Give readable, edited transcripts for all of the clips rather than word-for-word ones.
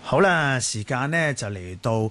好啦，時間呢就嚟到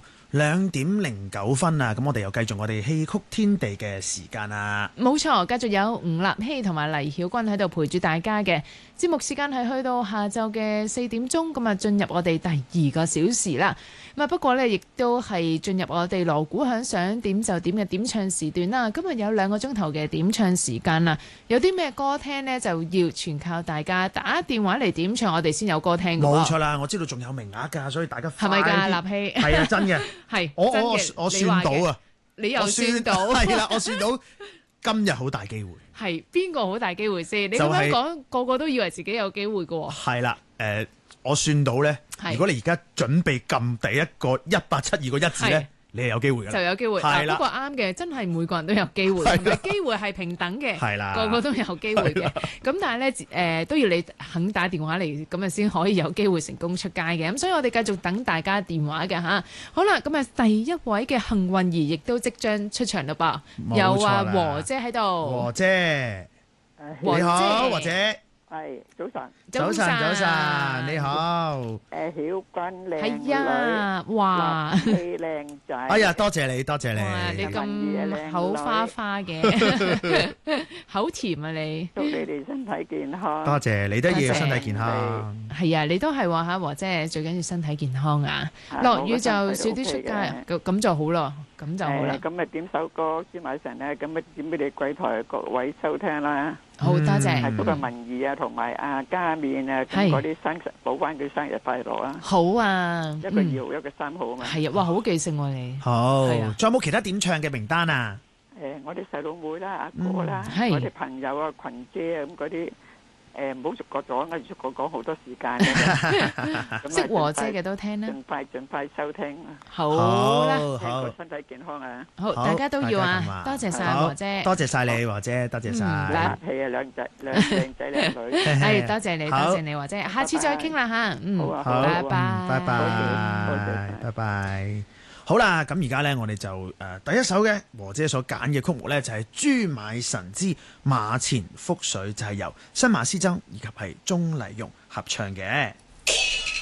2:09啊！咁我哋又繼續我哋戲曲天地嘅時間啦。 冇錯，繼續有吳立希同埋黎曉君喺度陪住大家嘅節目時間係去到下晝嘅4點鐘，咁啊進入我哋第2個小時啦。咁啊不過呢，亦都係進入我哋鑼鼓響想點就點嘅點唱時段啦。今日有2個鐘頭嘅點唱時間啦，有啲咩歌聽呢？就要全靠大家打電話嚟點唱，我哋先有歌聽㗎喎。 冇錯啦，我知道仲有名額㗎，所以大家係咪㗎？立希係啊，真嘅。 係， 我算到啊！ 你又算到係啦，我算到今日好大機會。 係邊個好大機會先？你咁樣講，個個都以為自己有機會㗎喎。 係啦，我算到咧，如果你而家準備撳第一個1872個1字咧，你係有機會㗎， 就有機會。 係啦， 不過啱嘅，真係每個人都有機會，同埋機會係平等嘅， 係啦， 個個都有機會嘅。咁但係咧，都要你肯打電話嚟，咁啊先可以有機會成功出街嘅。咁所以我哋繼續等大家電話嘅嚇。好啦，咁啊第一位嘅幸運兒亦都即將出場嘞噃，有啊和姐喺度。 和姐，你好，和姐。 係早晨， 早晨，你好。 曉君靚女， 係啊，哇， 你靚仔。 哎呀，多謝你，多謝你。 哇，你咁口花花嘅，口甜啊你。 祝你哋身體健康。 多謝你都要身體健康。 係啊，你都係話嚇和姐最緊要身體健康啊。落雨就少啲出街，咁就好咯，咁就好啦。 咁咪點首歌先買成咧，咁咪點俾你櫃台各位收聽啦。 好多謝。 係嗰個文儀啊，同埋阿家面啊，咁嗰啲生日補翻佢生日快樂啊！ 好啊， 一個2號，一個3號啊嘛。 係啊，哇，好記性喎你。 好，仲有冇其他點唱嘅名單啊？ 我啲細佬妹啦、阿哥啦，我啲朋友啊、群姐啊咁嗰啲。唔好逐個咗，我逐個講好多時間嘅。 識和姐嘅都聽啦。 盡快收聽。 好啦， 好，身體健康啊！ 好，大家都要啊！多謝晒和姐， 多謝晒你和姐，多謝晒。 客氣啊，靚仔靚女。 係多謝你，多謝你和姐，下次再傾啦嚇。 好， 拜拜， 拜拜，拜拜。好啦，咁而家呢，我哋就第一首嘅和姐所揀嘅曲目呢，就係《朱買臣之馬前覆水》，就係由新馬師曾以及係鍾麗蓉合唱嘅。